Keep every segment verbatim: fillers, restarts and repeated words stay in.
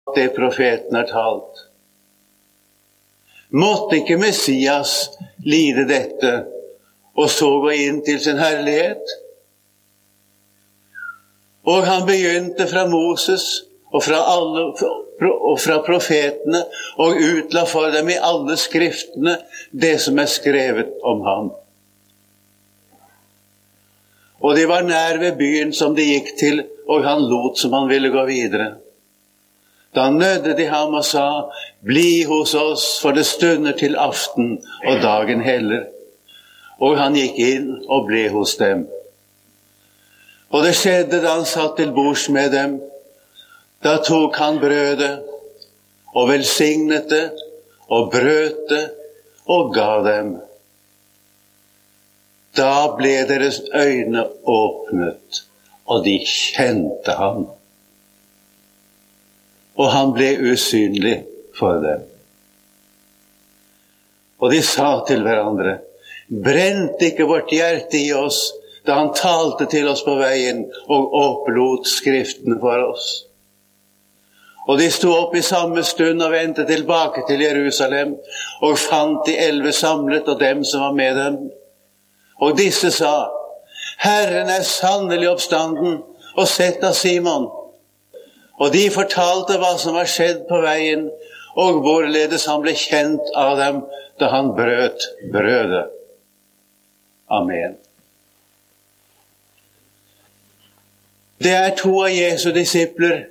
det profeten har talt. Måtte ikke Messias lide dette, og så gå inn til sin herlighet? Og han begynte fra Moses og fra, alle, og fra profetene, og utla for dem i alle skriftene det som er skrevet om ham. Og de var nær ved byen som de gikk til, og han lot som han ville gå videre. Da nødde de ham og sa, bli hos oss, for det stunder til aften, og dagen heller. Og han gikk inn og ble hos dem. Og det skjedde da han satt til bords med dem. Da tok han brødet, og velsignet det, og brøt det, og ga dem. Da ble deres øyne åpnet, og de kjente ham. Og han ble usynlig for dem. Og de sa til hverandre, brente ikke vårt hjerte i oss, da han talte til oss på veien og åpenlot skriftene for oss. Og de sto opp i samme stund og vendte tilbake til Jerusalem, og fant de elleve samlet og dem som var med dem. Og disse sa, Herren er sannelig oppstanden, og sett av Simon. Og de fortalte hva som var skjedd på veien, og hvorledes han ble kjent av dem da han brøt brødet. Amen. Det er to av Jesu disipler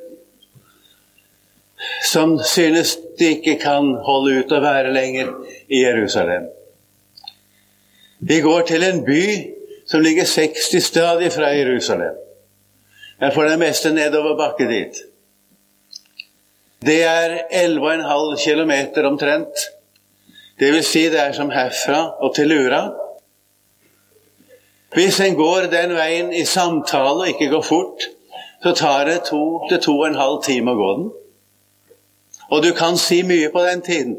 som synes de ikke kan holde ut og være lenger i Jerusalem. De går til en by som ligger seksti stadier fra Jerusalem. Jeg får det meste nedover bakke dit. Det er elleve og en halv kilometer omtrent. Det vil si det er som herfra og til Lura. Hvis en går den veien i samtale og ikke går fort, så tar det to til to og en halv time å gå den. Og du kan si mye på den tiden.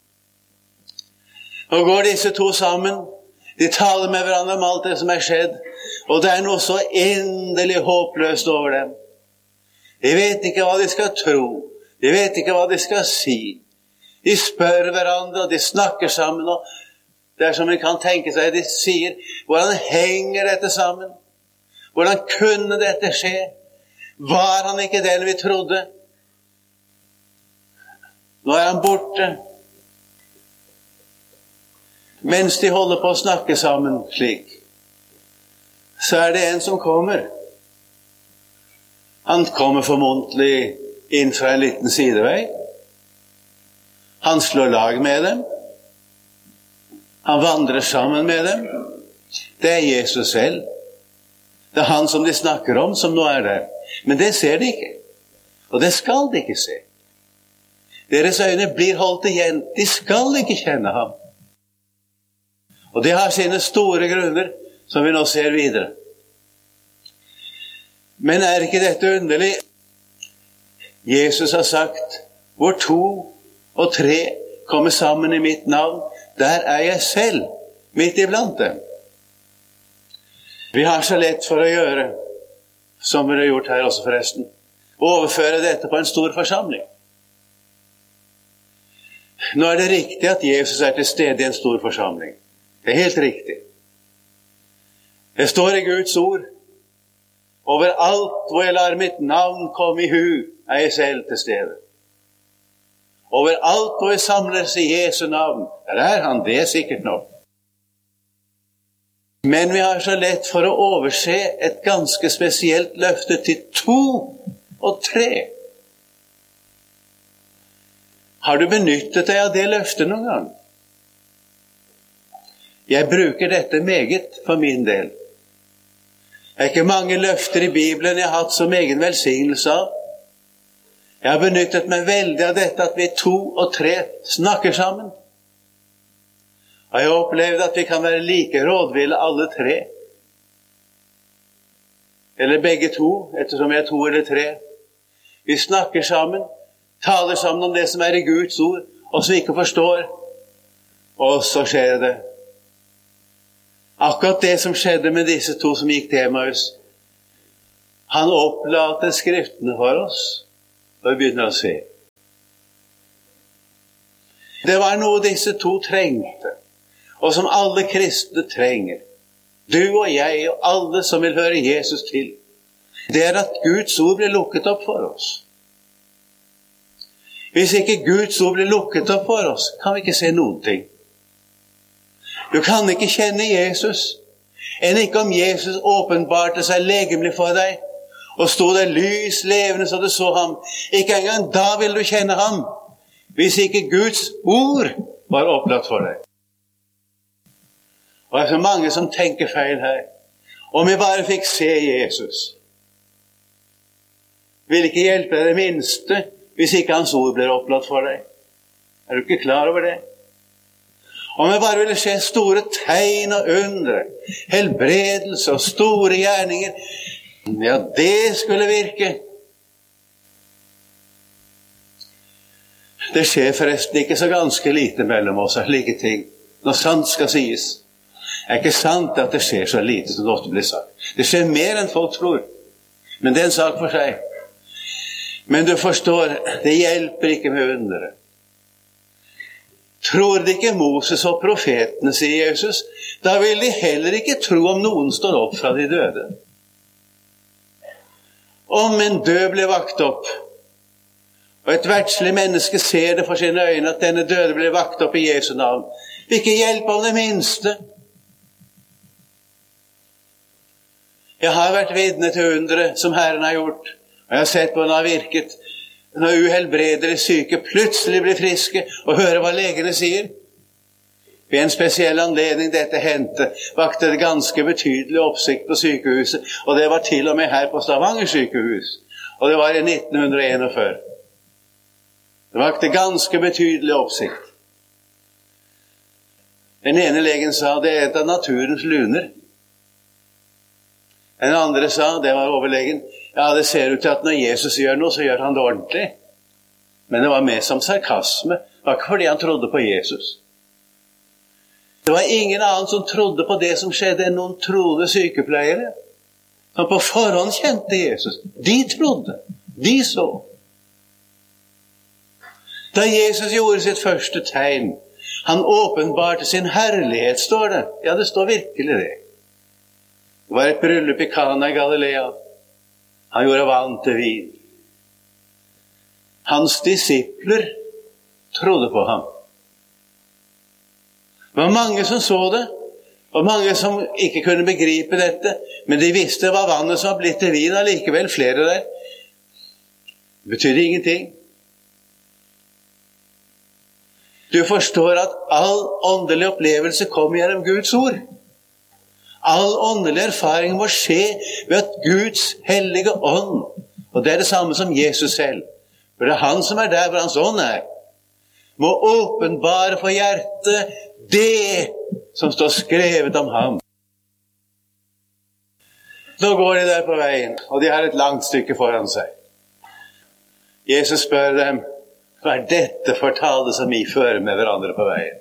Og går disse to sammen, de taler med hverandre om alt det som er skjedd, og det er noe så endelig håpløst over dem. De vet ikke hva de skal tro. De vet ikke hva de skal si. De spør hverandre, og de snakker sammen, og det er som en kan tenke seg. De sier, hvordan henger dette sammen? Hvordan kunne dette skje? Var han ikke den vi trodde? Nå er han borte. Mens de holder på å snakke sammen slik, så er det en som kommer. Han kommer formodentlig inn fra en liten sidevei. Han slår lag med dem. Han vandrer sammen med dem. Det er Jesus selv. Det er han som de snakker om, som nå er der. Men det ser de ikke. Og det skal de ikke se. Deres øyne blir holdt igjen. De skal ikke kjenne ham. Og det har sine store grunner, som vi nå ser videre. Men er ikke dette underlig? Jesus har sagt, hvor to og tre kommer sammen i mitt navn, der er jeg selv, midt iblant dem. Vi har så lett for å gjøre, som vi har gjort her også forresten, overføre dette på en stor forsamling. Nå er det riktig at Jesus er til stede i en stor forsamling. Det er helt riktig. Det står i Guds ord, overalt hvor jeg lar mitt navn komme i hu, er jeg selv til stede. Overalt hvor jeg samles i Jesu navn, der er han, det er sikkert nok. Men vi har så lett for å overse et ganske spesielt løfte til to og tre. Har du benyttet deg av det løftet noen gang? Jeg bruker dette meget for min del. Det er ikke mange løfter i Bibelen jeg har hatt som egen velsignelse av. Jeg har benyttet meg veldig av dette at vi to og tre snakker sammen. Og jeg har opplevd at vi kan være like rådville alle tre. Eller begge to, ettersom jeg er to eller tre. Vi snakker sammen, taler sammen om det som er i Guds ord, og som vi ikke forstår. Og så skjer det. Akkurat det som skjedde med disse to som gikk til Emmaus. Han opplater skriftene for oss, og vi begynner å se. Det var noe disse to trengte, og som alle kristne trenger. Du og jeg og alle som vil høre Jesus til. Det er at Guds ord blir lukket opp for oss. Hvis ikke Guds ord blir lukket opp for oss, kan vi ikke se noen ting. Du kan ikke kjenne Jesus, enn ikke om Jesus åpenbarte seg legemlig for deg, og stod der lys levende så du så ham. Ikke engang da vil du kjenne ham, hvis ikke Guds ord var opplatt for deg. Og det er så mange som tenker feil her. Om vi bare fikk se Jesus, vil ikke hjelpe deg det minste, hvis ikke hans ord blir opplatt for deg. Er du ikke klar over det? Om jeg bare ville se store tegn og undre, helbredelse og store gjerninger, ja, det skulle virke. Det skjer forresten ikke så ganske lite mellom oss av slike ting, når sant skal sies. Det er ikke sant at det skjer så lite som det ofte blir sagt. Det skjer mer enn folk tror, men det er en sak for seg. Men du forstår, det hjelper ikke med undre. Tror de ikke Moses og profetene, sier Jesus, da vil de heller ikke tro om noen står opp fra de døde. Om en død blir vakt opp, og et verdslig menneske ser det for sine øyne at denne døde blir vakt opp i Jesu navn, vil ikke hjelpe om det minste. Jeg har vært vitne til undre som Herren har gjort, og jeg har sett på den har virket. Når uhelbredere syke plutselig blir friske og hører hva legene sier. Ved en spesiell anledning dette hendte, vakte det ganske betydelig oppsikt på sykehuset, og det var til og med her på Stavanger sykehus, og det var i nitten enogfyrre. Det vakte ganske betydelig oppsikt. Den ene legen sa det er et av naturens luner. Den andre sa, det var overlegen, ja, det ser ut til at når Jesus gjør noe, så gjør han det ordentlig. Men det var mer som sarkasme. Det var ikke fordi han trodde på Jesus. Det var ingen annen som trodde på det som skjedde enn noen troende sykepleiere, som på forhånd kjente Jesus. De trodde. De så. Da Jesus gjorde sitt første tegn, han åpenbarte sin herlighet, står det. Ja, det står virkelig det. Det var et bryllup i Kana i Galilea. Han gjorde vann til vin. Hans disipler trodde på ham. Det var mange som så det, og mange som ikke kunne begripe dette, men de visste hva vannet som var blitt til vin, og likevel flere der. Det betydde ingenting. Du forstår at all åndelig opplevelse kommer gjennom Guds ord. All åndelig erfaring må skje ved at Guds hellige ånd, og det er det samme som Jesus selv, for det er han som er der hvor hans ånd er, må åpenbare for hjertet det som står skrevet om ham. Nå går de der på veien, og de har et langt stykke foran seg. Jesus spør dem, hva er dette for tale som I fører med hverandre på veien?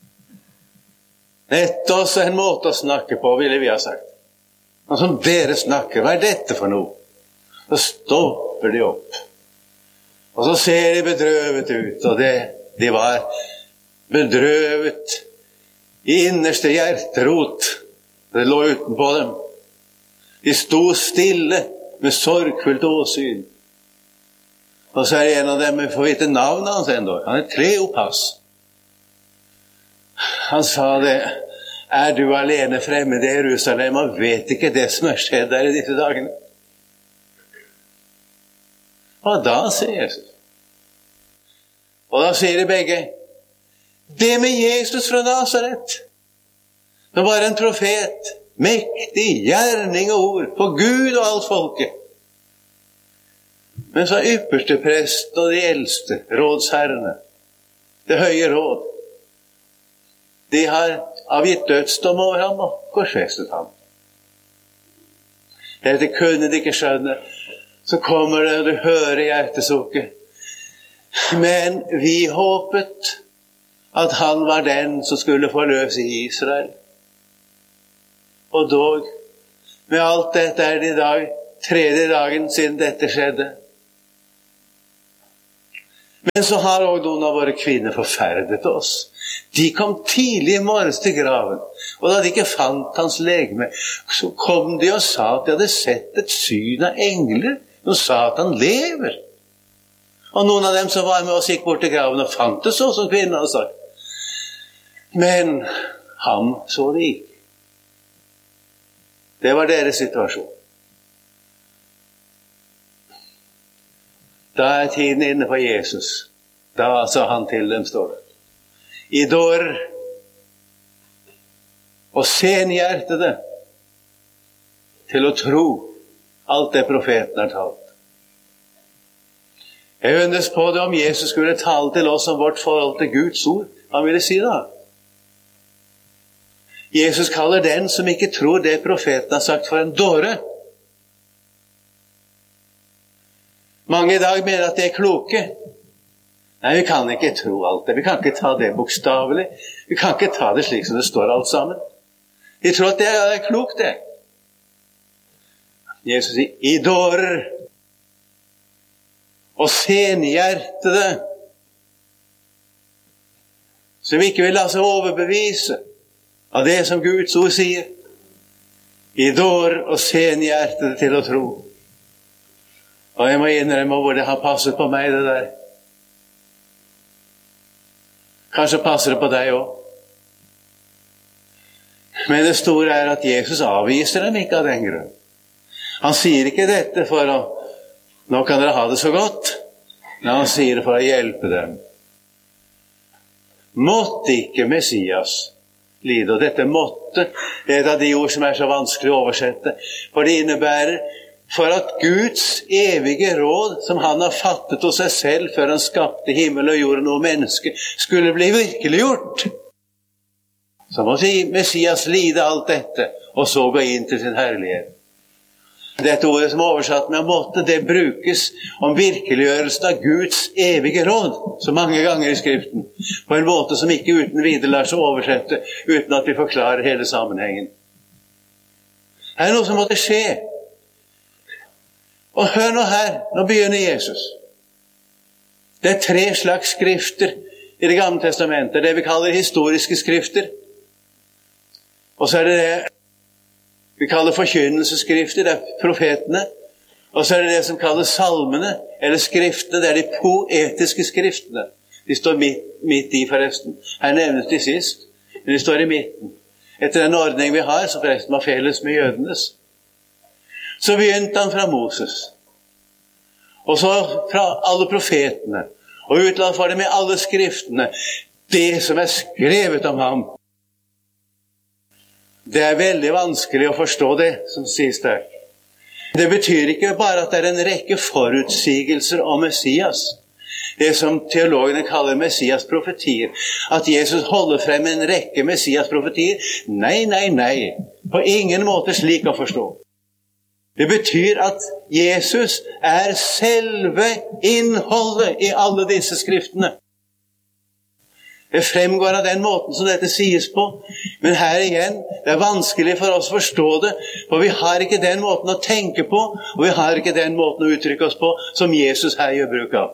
Dette er også en måte å snakke på, ville vi ha sagt. Og som dere snakker, hva er dette for noe? Så stopper de opp. Og så ser de bedrøvet ut, og det, de var bedrøvet i innerste hjerterot. Det lå utenpå dem. De sto stille med sorgfullt åsyn. Og så er det en av dem, vi får vite navnet hans enda. Han er Kleopas. Han sa det, er du alene fremme i Jerusalem og vet ikke det som er skjedd der i disse dagene? Og da sier Jesus. Og da sier de begge, det med Jesus fra Nazaret, det var en profet, mektig, gjerning og ord, på Gud og alt folket. Men så ypperste prest og de eldste, rådsherrene, det høye råd, de har avgitt dødsdom over ham og korsfestet ham. Dette kunne de ikke skjønne. Så kommer det, og du hører hjertesukket. Men vi håpet at han var den som skulle forløse Israel. Og dog, med alt dette er det i dag, tredje dagen siden dette skjedde. Men så har også noen av våre kvinner forferdet oss. De kom tidlig i morges til graven, og da de ikke fant hans legeme, så kom de og sa at de hadde sett et syn av engler, og sa at han lever. Og noen av dem som var med oss gikk bort til graven og fant det så som kvinnen hadde sagt. Men ham så de ikke. Det var deres situasjon. Da er tiden inne for Jesus. Da sa han til dem, står det. I dår og senhjertede til å tro alt det profeten har talt. Jeg undres på det om Jesus skulle tale til oss om vårt forhold til Guds ord. Hva vil det si da? Jesus kaller den som ikke tror det profeten har sagt, for en dåre. Mange i dag mener at de er kloke. Nei, vi kan ikke tro alt det. Vi kan ikke ta det bokstavelig. Vi kan ikke ta det slik som det står alt sammen. De tror at det er klokt, det. Jesus sier, i dårer og senhjertede, som ikke vil la seg overbevise av det som Guds ord sier. I dårer og senhjertede til å tro. Og jeg må innrømme hvor det har passet på meg, det der. Kanskje passer det på deg også. Men det store er at Jesus avviser dem ikke av den grunn. Han sier ikke dette for å, nå kan dere ha det så godt, men han sier det for å hjelpe dem. Måtte ikke Messias lide, og dette måtte, det er et av de ord som er så vanskelig å oversette, for det innebærer for at Guds evige råd, som han har fattet hos seg selv før han skapte himmel og jorden og menneske, skulle bli virkeliggjort. Så må Messias lide alt dette, og så gå inn til sin herlighet. Dette ordet som er oversatt med måtte, det brukes om virkeliggjørelsen av Guds evige råd, så mange ganger i Skriften, på en måte som ikke uten videre lar seg oversette, uten at vi forklarer hele sammenhengen. Det er noe som måtte skje. Og hør nå her, nå begynner Jesus. Det er tre slags skrifter i Det gamle testamentet, det vi kaller historiske skrifter. Og så er det det vi kaller forkynnelsesskrifter, det er profetene. Og så er det det som kalles salmene, eller skriftene, det er de poetiske skriftene. De står midt, midt i forresten. Her nevnes de sist, men de står i midten. Etter den ordning vi har, så forresten var felles med jødenes. Så begynte han fra Moses, og så fra alle profetene, og utlatt for det med alle skriftene, det som er skrevet om ham. Det er veldig vanskelig å forstå det som sies der. Det betyr ikke bare at det er en rekke forutsigelser om Messias, det som teologene kaller Messias-profetier, at Jesus holder frem en rekke Messias-profetier. Nei, nei, nei, på ingen måte slik å forstå. Det betyr at Jesus er selve innholdet i alle disse skriftene. Det fremgår av den måten som dette sies på. Men her igjen, det er vanskelig for oss å forstå det, for vi har ikke den måten å tenke på, og vi har ikke den måten å uttrykke oss på, som Jesus her gjør bruk av.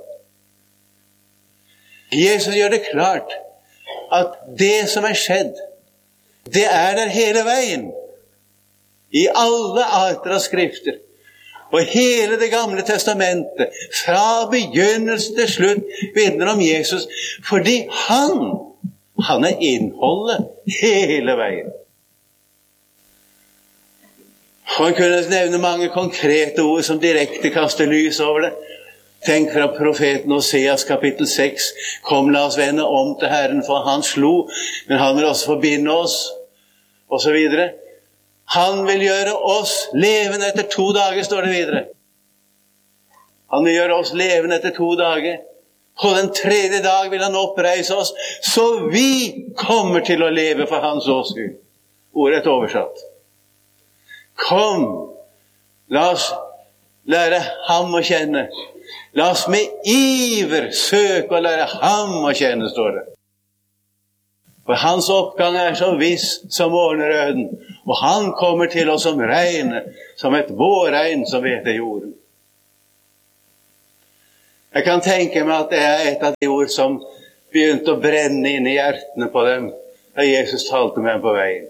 Jesus gjør det klart at det som er skjedd, det er der hele veien. I alle arter av skrifter. Og hele det gamle testamentet, fra begynnelse til slutt, vitner om Jesus, fordi han, han er innholdet hele veien. Og han kunne nevne mange konkrete ord som direkte kaster lys over det. Tenk fra profeten Oseas kapittel seks, kom la oss vende om til Herren, for han slo, men han vil også forbinde oss, og så videre. Han vil gjøre oss levende etter to dager, står det videre. Han vil gjøre oss levende etter to dager. På den tredje dag vil han oppreise oss, så vi kommer til å leve for hans åsyn. Ordet oversatt. Kom, la oss lære ham å kjenne. La oss med iver søke å lære ham å kjenne, står det. For hans oppgang er så viss som morgenrøden, og han kommer til oss som regn, som et vårregn som veter jorden. Jeg kan tenke meg at det er et av de ord som begynte å brenne inn i hjertene på dem da Jesus talte med dem på veien.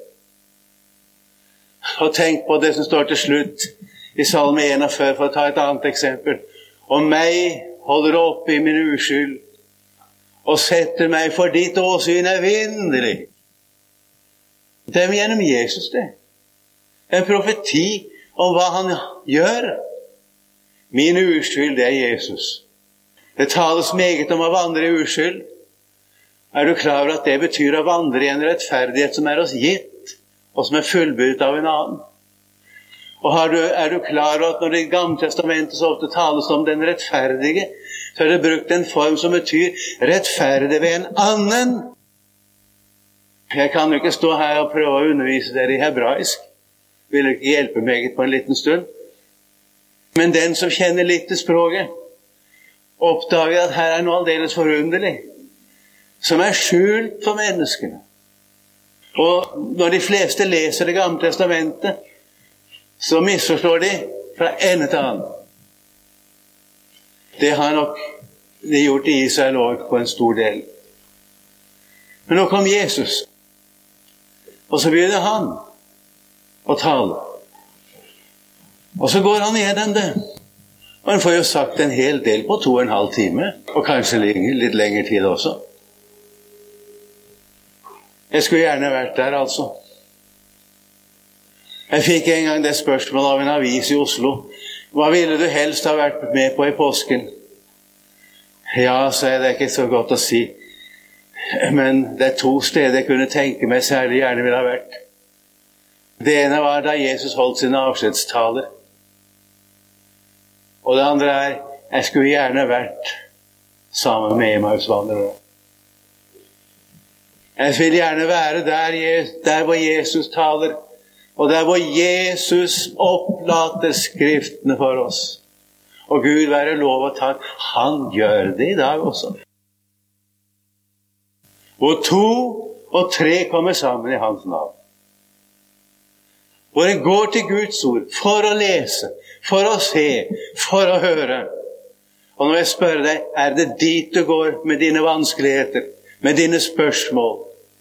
Og tenk på det som står til slutt i Salme enogfyrre, for å ta et annet eksempel. Og meg holder oppe i min uskyld, og setter meg for ditt åsyn evinnelig. Det er gjennom Jesus det. En profeti om hva han gjør. Min uskyld, det er Jesus. Det tales meget om å vandre i uskyld. Er du klar over at det betyr å vandre i en rettferdighet som er oss gitt, og som er fullbyrdet av en annen? Og har du, er du klar over at når det i Gamle Testamentet så ofte tales om den rettferdige, så er det brukt en form som betyr rettferdig ved en annen? Jeg kan jo ikke stå her og prøve å undervise dere i hebraisk. Vil ikke hjelpe meg på en liten stund. Men den som kjenner litt til språket, oppdager at her er noe aldeles forunderlig, som er skjult for menneskene. Og når de fleste leser Det Gamle Testamentet, så misforstår de fra ende til annen. Det har nok de gjort i Israel også på en stor del. Men nå kom Jesus, og så begynner han å tale. Og så går han gjennom det. Og han får jo sagt en hel del på to og en halv time, og kanskje litt lengre tid også. Jeg skulle gjerne vært der, altså. Jeg fikk en gang det spørsmålet av en avis i Oslo. Hva ville du helst ha vært med på i påsken? Ja, så er det ikke så godt å si. Men det er to steder jeg kunne tenke meg særlig gjerne ville ha vært. Det ene var da Jesus holdt sine avskjedstaler. Og det andre er, jeg skulle gjerne vært sammen med Emmausvandrere. Jeg vil gjerne være der, der hvor Jesus taler, og der hvor Jesus opplater skriftene for oss. Og Gud være lov og takk, han gjør det i dag også. Hvor to og tre kommer sammen i hans navn. Hvor en går til Guds ord for å lese, for å se, for å høre. Og når jeg spør deg, er det dit du går med dine vanskeligheter, med dine spørsmål?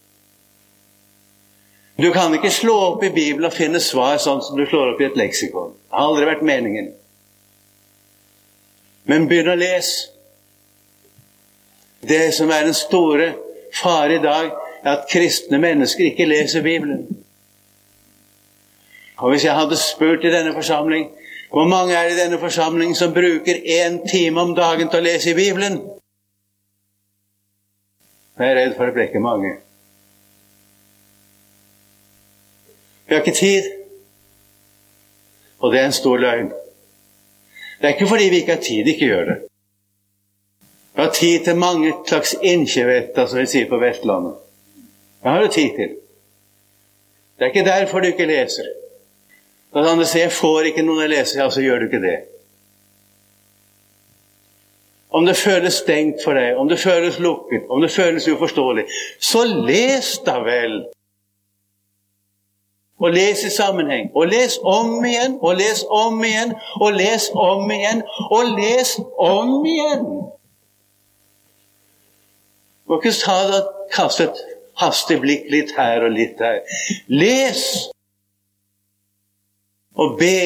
Du kan ikke slå opp i Bibelen og finne svar sånn som du slår opp i et leksikon. Det har aldri vært meningen. Men begynn å lese. Det som er den store fare i dag, er at kristne mennesker ikke leser Bibelen. Og hvis jeg hadde spurt i denne forsamling, hvor mange er det i denne forsamling som bruker en time om dagen til å lese i Bibelen? Jeg er redd for det ble ikke mange. Vi har ikke tid. Og det er en stor løgn. Det er ikke fordi vi ikke har tid, ikke gjør det. Vi har tid til mange slags innkjevetter, som vi sier på Vestlandet. Det har du tid til. Det er ikke derfor du ikke leser. Når andre sier, jeg får ikke noen å lese, ja, så gjør du ikke det. Om det føles stengt for deg, om det føles lukket, om det føles uforståelig, så les da vel. Og les i sammenheng, og les om igjen, og les om igjen, og les om igjen, og les om igjen. Og ikke ta det og kaste et hastig blikk litt her og litt der. Les og be.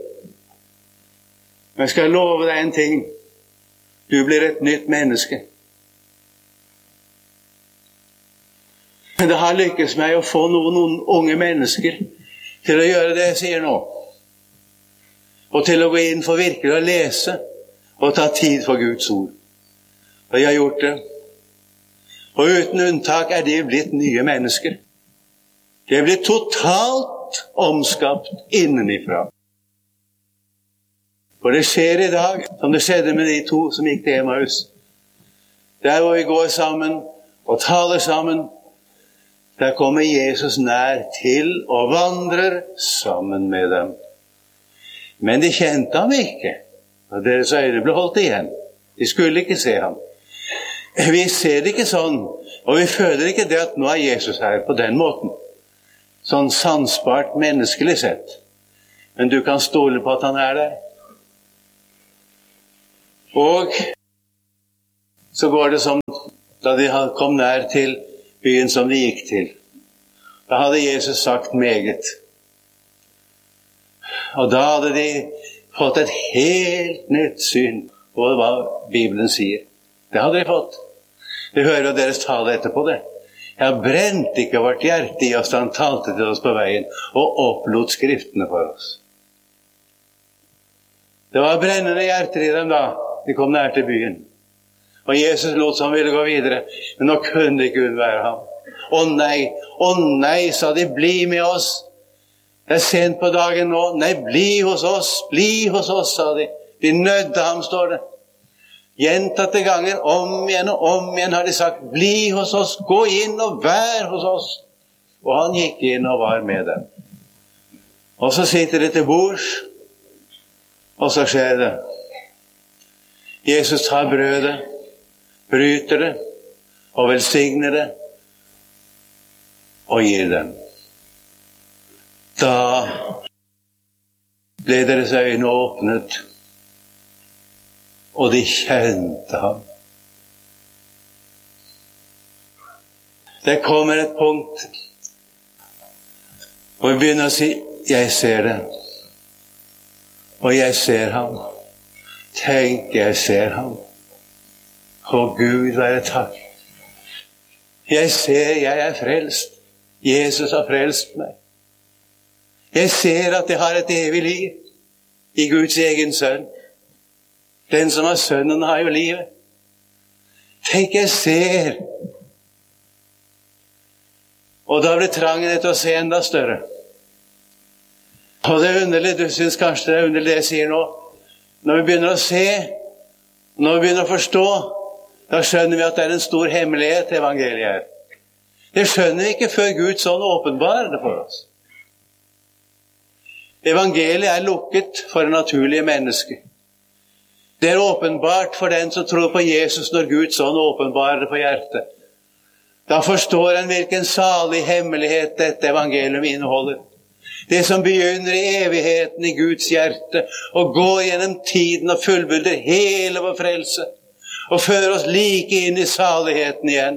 Men jeg skal love deg en ting. Du blir et nytt menneske. Men det har lykkes meg å få noen unge mennesker til å gjøre det jeg sier nå. Og til å gå inn for virkelig å lese og ta tid for Guds ord. Og jeg har gjort det. Og uten unntak er de blitt nye mennesker. De er blitt totalt omskapt innenifra. For det skjer i dag, som det skjedde med de to som gikk til Emmaus. Der hvor vi går sammen og taler sammen, der kommer Jesus nær til og vandrer sammen med dem. Men de kjente ham ikke, og deres øyne ble holdt igjen. De skulle ikke se ham. Vi ser det ikke sånn, og vi føler ikke det at nå er Jesus her på den måten. Sånn sansbart menneskelig sett. Men du kan stole på at han er der. Og så går det som da de kom nær til byen som de gikk til. Da hadde Jesus sagt meget. Og da hadde de fått et helt nytt syn på hva Bibelen sier. Det hadde de fått. Vi hører jo deres tale etterpå det. Jeg brente ikke vårt hjerte i oss da han talte til oss på veien og opplot skriftene for oss. Det var brennende hjerter i dem da de kom nær til byen. Og Jesus lot som han ville gå videre, men nå kunne de ikke unnvære ham. Å nei, å nei, sa de, bli med oss. Det er sent på dagen nå. Nei, bli hos oss, bli hos oss, sa de. De nødde ham, står det. Gjentatte ganger, om igjen og om igjen har de sagt, bli hos oss, gå inn og vær hos oss. Og han gikk inn og var med dem. Og så sitter de til bords, og så skjer det. Jesus tar brødet, bryter det, og velsigner det, og gir dem. Da ble deres øyne åpnet, og de kjente ham. Det kommer et punkt hvor vi begynner å si, jeg ser det, og jeg ser ham. Tenk, jeg ser ham. Å Gud være takk. Jeg ser, jeg er frelst. Jesus har frelst meg. Jeg ser at jeg har et evig liv i Guds egen sønn. Den som har sønnen har jo livet. Tenk, jeg ser. Og da blir trangen etter å se enda større. Og det er underlig, du synes kanskje det er underlig det jeg sier nå. Når vi begynner å se, når vi begynner å forstå, da skjønner vi at det er en stor hemmelighet til evangeliet her. Det skjønner vi ikke før Gud sånn åpenbarer det for oss. Evangeliet er lukket for det naturlige mennesket. Det er åpenbart for den som tror på Jesus når Gud sånn åpenbarer det på hjertet. Da forstår en hvilken salig hemmelighet dette evangelium inneholder. Det som begynner i evigheten i Guds hjerte og går gjennom tiden og fullbyrder hele vår frelse og fører oss like inn i saligheten igjen.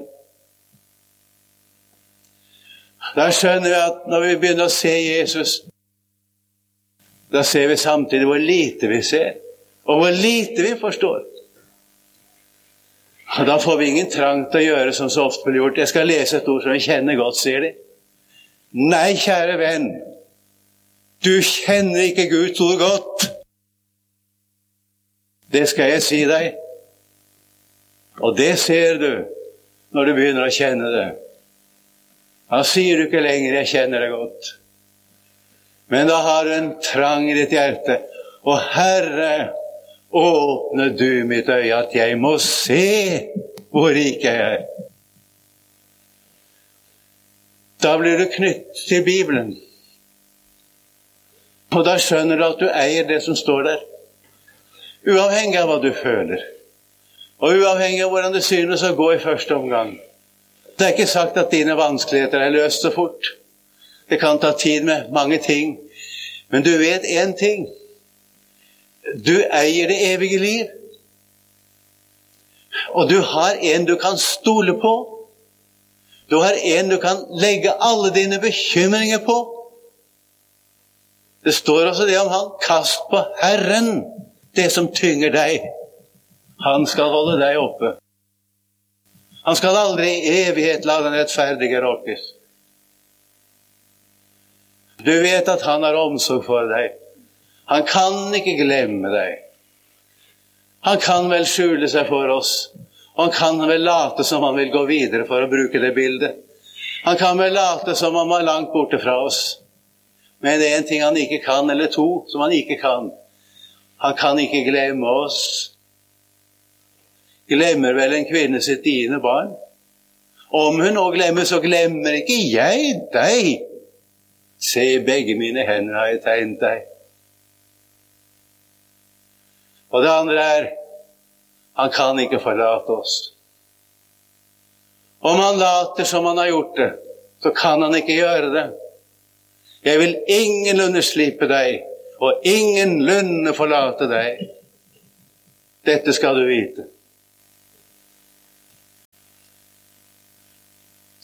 Da skjønner vi at når vi begynner å se Jesus, da ser vi samtidig hvor lite vi ser, og hvor lite vi forstår. Og da får vi ingen trang til å gjøre som så ofte blir gjort. Jeg skal lese et ord som jeg kjenner godt, sier de. Nei, kjære venn, du kjenner ikke Guds ord godt. Det skal jeg si deg. Og det ser du når du begynner å kjenne det. Da sier du ikke lenger, jeg kjenner det godt. Men da har du en trang i ditt hjerte. Og Herre, åpne du mitt øye at jeg må se hvor rik jeg er. Da blir du knyttet til Bibelen. Og da skjønner du at du eier det som står der. Uavhengig av hva du føler. Og uavhengig av hvordan du synes å gå i første omgang. Det er ikke sagt at dine vanskeligheter er løst så fort. Det kan ta tid med mange ting. Men du vet en ting. Du eier det evige liv. Og du har en du kan stole på. Du har en du kan legge alle dine bekymringer på. Det står også det om han. Kast på Herren det som tynger deg. Han skal holde deg oppe. Han skal aldri i evighet la den rettferdige rokkes. Du vet at han har omsorg for deg. Han kan ikke glemme deg. Han kan vel skjule seg for oss. Han kan vel late som han vil gå videre for å bruke det bildet. Han kan vel late som han var langt borte fra oss. Men det er en ting han ikke kan, eller to som han ikke kan. Han kan ikke glemme oss. Glemmer vel en kvinne sitt dine barn? Om hun nå glemmer, så glemmer ikke jeg deg. Se, begge mine hender har jeg tegnet deg. Og det andre er, han kan ikke forlate oss. Om han later som han har gjort det, så kan han ikke gjøre det. Jeg vil ingenlunde slippe deg, og ingenlunde forlate deg. Dette skal du vite.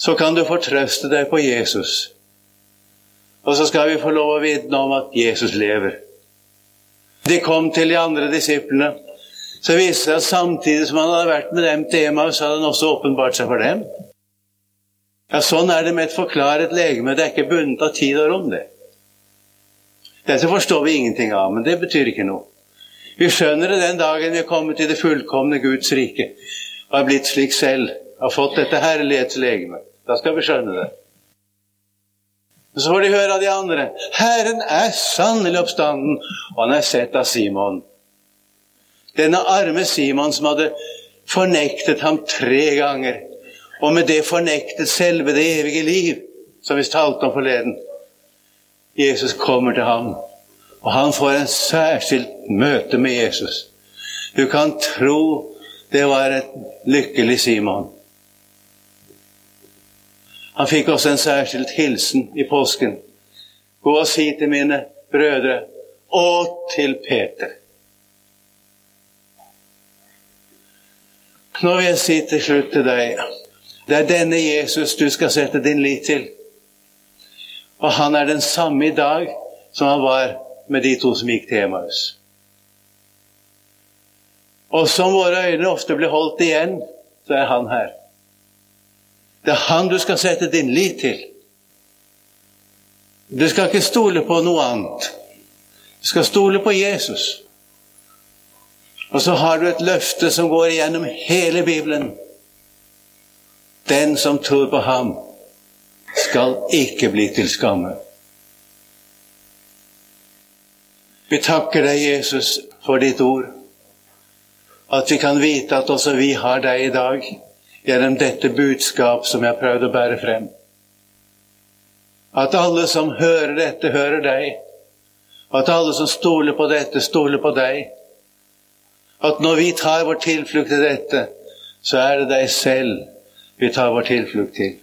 så kan du fortrøste deg på Jesus. Og så skal vi få lov å vitne om at Jesus lever. De kom til de andre disiplene, så viste det at samtidig som han hadde vært med dem til Emmaus, så hadde han også åpenbart seg for dem. Ja, sånn er det med et forklaret legeme. Det er ikke bundet av tid og rom, det. Dette forstår vi ingenting av, men det betyr ikke noe. Vi skjønner det den dagen vi er kommet til det fullkomne Guds rike, og har blitt slik selv, har fått dette herlighetslegeme. Da skal vi skjønne det. Så får de høre av de andre, Herren er sannelig oppstanden, og han er sett av Simon. Denne arme Simon som hadde fornektet ham tre ganger, og med det fornektet selve det evige liv, som vi talte om forleden. Jesus kommer til ham, og han får en særskilt møte med Jesus. Du kan tro det var et lykkelig Simon. Han fikk også en særskilt hilsen i påsken. Gå og si til mine brødre, og til Peter. Nå vil jeg si til slutt til deg, det er denne Jesus du skal sette din lit til. Og han er den samme i dag som han var med de to som gikk til Emmaus. Og som våre øyne ofte blir holdt igjen, så er han her. Det er han du skal sette din lit til. Du skal ikke stole på noe annet. Du skal stole på Jesus. Og så har du et løfte som går igjennom hele Bibelen. Den som tror på ham skal ikke bli til skamme. Vi takker deg, Jesus, for ditt ord. At vi kan vite at også vi har deg i dag, gjennom dette budskap som jeg har prøvd å bære frem. At alle som hører dette, hører deg. At alle som stoler på dette, stoler på deg. At når vi tar vår tilflukt til dette, så er det deg selv vi tar vår tilflukt til.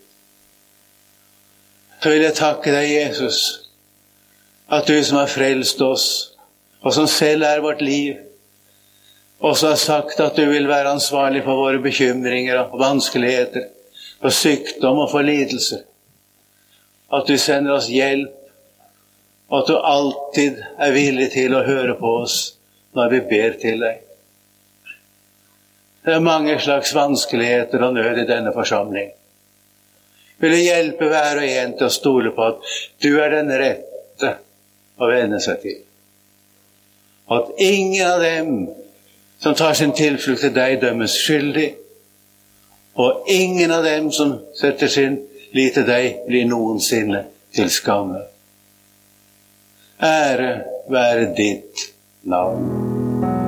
Så vil jeg takke deg, Jesus, at du som har frelst oss, og som selv er vårt liv, også har sagt at du vil være ansvarlig for våre bekymringer og vanskeligheter, for sykdom og for lidelser. At du sender oss hjelp, og at du alltid er villig til å høre på oss når vi ber til deg. Det er mange slags vanskeligheter og nød i denne forsamling. Vil du hjelpe hver og en til å stole på at du er den rette å vende seg til. Og at ingen av dem som tar sin tilflukt til deg dømmes skyldig, og ingen av dem som setter sin lit til deg blir noensinne til skamme. Ære være ditt navn.